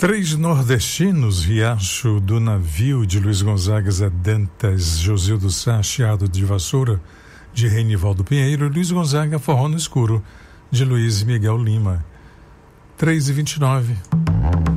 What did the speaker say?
Três nordestinos, Riacho do Navio, de Luiz Gonzaga Zé Dantas, Josildo Sá, Chiado de Vassoura, de Renivaldo Pinheiro, Luiz Gonzaga, Forró no Escuro, de Luiz Miguel Lima. 3h29.